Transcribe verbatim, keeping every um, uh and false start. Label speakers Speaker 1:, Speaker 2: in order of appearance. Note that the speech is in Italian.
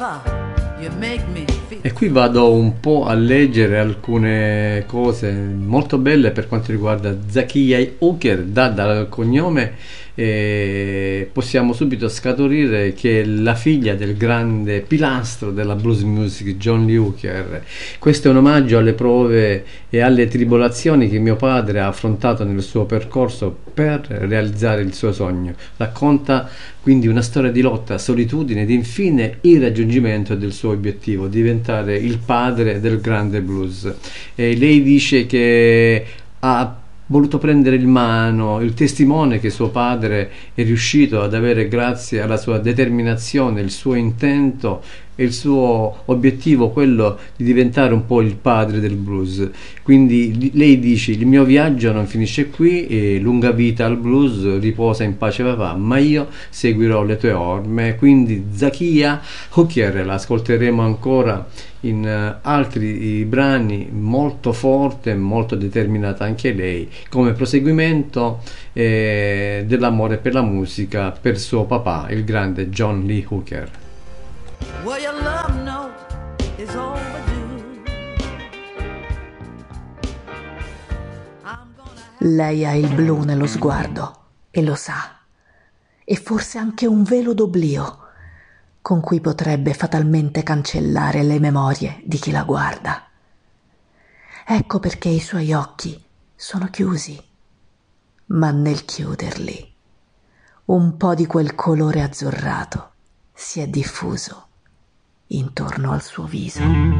Speaker 1: E qui vado un po' a leggere alcune cose molto belle per quanto riguarda Zakiya Hooker, da, dal cognome eh, possiamo subito scaturire che è la figlia del grande pilastro della blues music John Lee Hooker. Questo è un omaggio alle prove e alle tribolazioni che mio padre ha affrontato nel suo percorso per realizzare il suo sogno. Racconta quindi una storia di lotta, solitudine ed infine il raggiungimento del suo obiettivo, diventare il padre del grande blues. E lei dice che ha voluto prendere in mano il testimone che suo padre è riuscito ad avere grazie alla sua determinazione, il suo intento e il suo obiettivo, quello di diventare un po' il padre del blues. Quindi lei dice: il mio viaggio non finisce qui, e lunga vita al blues, riposa in pace papà, ma io seguirò le tue orme. Quindi Zakiya Hooker la ascolteremo ancora in uh, altri brani, molto forte, molto determinata anche lei, come proseguimento eh, dell'amore per la musica, per suo papà, il grande John Lee Hooker. Well, your love note is overdue.
Speaker 2: Lei ha il blu nello sguardo e lo sa, e forse anche un velo d'oblio con cui potrebbe fatalmente cancellare le memorie di chi la guarda. Ecco perché i suoi occhi sono chiusi, ma nel chiuderli un po' di quel colore azzurrato si è diffuso intorno al suo viso.